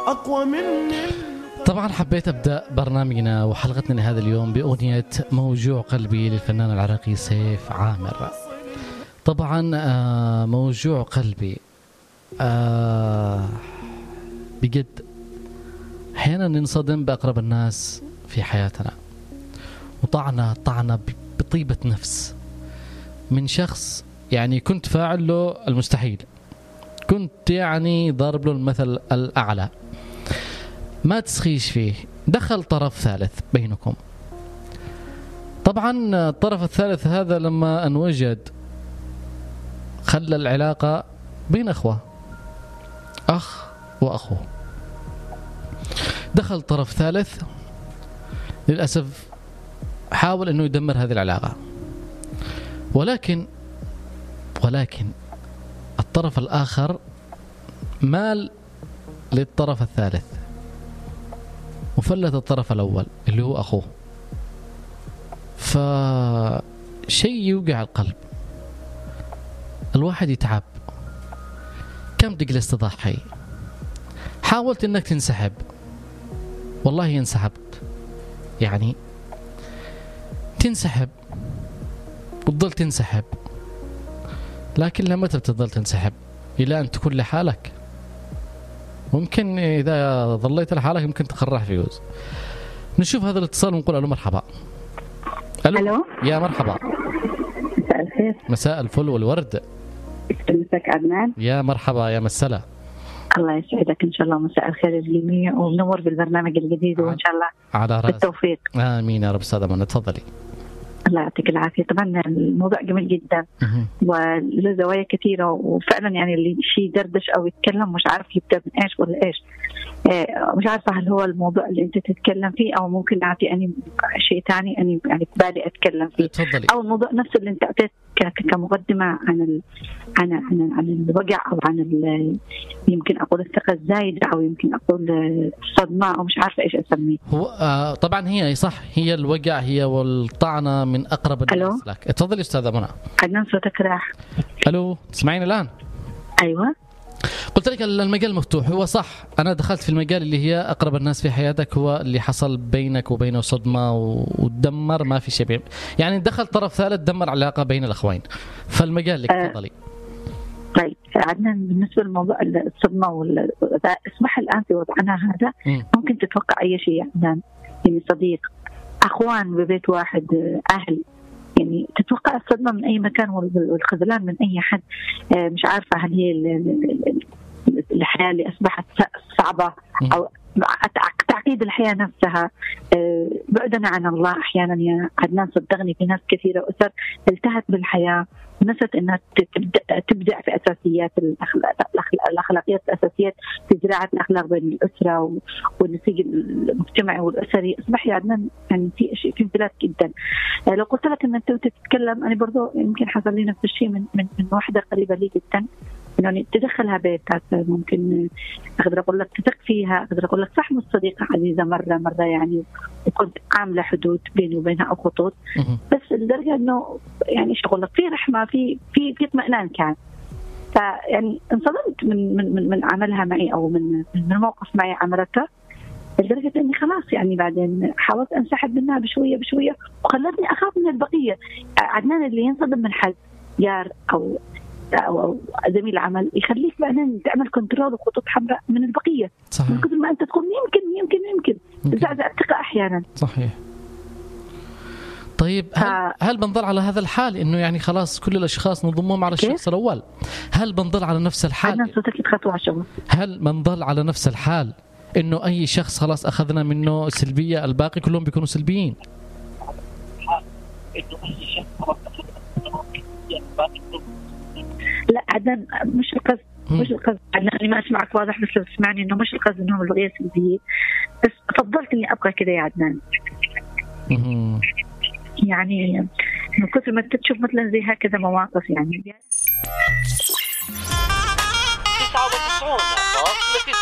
أقوى مني. طبعا حبيت أبدأ برنامجنا وحلقتنا لهذا اليوم بأغنية موجوع قلبي للفنان العراقي سيف عامر. طبعا موجوع قلبي بجد أحيانا ننصدم بأقرب الناس في حياتنا، وطعنا بطيبة نفس من شخص يعني كنت فاعل له المستحيل، كنت يعني ضارب له المثل الأعلى، ما تسخيش فيه، دخل طرف ثالث بينكم. طبعا الطرف الثالث هذا لما انوجد خلى العلاقة بين أخوة، أخ وأخوه. دخل طرف ثالث للأسف حاول أنه يدمر هذه العلاقة، ولكن الطرف الآخر مال للطرف الثالث وفلت الطرف الأول اللي هو أخوه. فشيء يوقع القلب، الواحد يتعب. كم تجلس تضحي؟ حاولت انك تنسحب، والله انسحبت، يعني تنسحب وتظل تنسحب، لكن لما تفضل تنسحب إلى أن تكون لحالك؟ ممكن إذا ظليت لحالك ممكن تخرح فيوز. نشوف هذا الاتصال ونقول ألو مرحبا. ألو يا مرحبا. مساء الخير. مساء الفل والورد. مساك عدنان. يا مرحبا يا مسلا. الله يسعدك إن شاء الله. مساء الخير للجميع ومنور بالبرنامج الجديد وإن شاء الله على رأس. بالتوفيق. آمين يا رب. أستاذة منى تفضلي. الله يعطيك العافية. طبعا الموضوع جميل جدا وله زوايا كثيرة، وفعلا يعني اللي شيء دردش أو يتكلم مش عارف يبدأ من إيش ولا إيش. مش عارفة هل هو الموضوع اللي أنت تتكلم فيه أو ممكن أعطي أني شيء ثاني أني يعني بالي أتكلم فيه. تفضلي. أو الموضوع نفسه اللي أنت أعطيت كمقدمة عن الوجع أو عن يمكن أقول الثقة الزايدة أو يمكن أقول الصدمة أو مش عارفة إيش أسميه. هو طبعا هي صح، هي الوجع هي والطعنة من أقرب الناس لك. تفضلي أستاذة منى. عدنان صوتك راح. ألو تسمعيني الآن؟ أيوة. قلت لك المجال مفتوح. هو صح، أنا دخلت في المجال اللي هي أقرب الناس في حياتك، هو اللي حصل بينك وبينه صدمة ودمر ما في شيء، يعني دخل طرف ثالث دمر علاقة بين الأخوين. فالمجال لك تفضلي. طيب عدنان، بالنسبة للموضوع الصدمة اسمح الآن في وضعنا هذا ممكن تتوقع أي شيء يا عدنان، يعني صديق، أخوان ببيت واحد، أهل، يعني تتوقع الصدمة من أي مكان والخذلان من أي حد. مش عارفة هل هي الحياة اللي أصبحت صعبة أو تعقيد الحياة نفسها، بعدنا عن الله أحيانا يا عدنان. صدقني في ناس كثيرة أسر التهت بالحياة ونست أنها تبدع في أساسيات الأخلاقيات الأساسيات في زراعة الأخلاق بين الأسرة والنسيج المجتمعي والأسري. أصبح يا عدنان يعني في انفلات جدا. لو قلت لك أن أنت تتكلم، أنا برضو يمكن حصل لي نفس الشيء من واحدة قريبة لي جدا، يعني تدخلها بيتك، ممكن أقدر أقول لك تثق فيها، أقدر أقول لك صح مش صديقة عزيزة مرة يعني، وكنت عاملة حدود بيني وبينها أو خطوط، بس لدرجة إنه يعني إيش أقول لك في رحمة في اطمئنان كان. فيعني انصدمت من عملها معي أو من موقف معي عملته، لدرجة إني خلاص يعني بعدين حاولت أنسحب منها بشوية وخلتني أخاف من البقية. عدنان اللي ينصدم من حد جار أو زميل عمل يخليك بعدين تعمل كنترول وخطوط حمراء من البقية. صحيح. من كثر ما أنت تقول يمكن تزعزع الثقة أحيانا. صحيح. طيب هل بنظل على هذا الحال إنه يعني خلاص كل الأشخاص نضمهم على الشخص الأول؟ هل بنظل على نفس الحال؟ هل بنظل على نفس الحال إنه أي شخص خلاص أخذنا منه سلبية الباقي كلهم بيكونوا سلبيين؟ لا عدن مش القصد أنا ما أسمعك واضح، بس لو تسمعني إنه مش القصد إنهم الغير سلبيين، بس فضلت إني أبقى كذا يا عدنان. يعني من كثر ما تشوف مثلا زي هكذا مواقف يعني.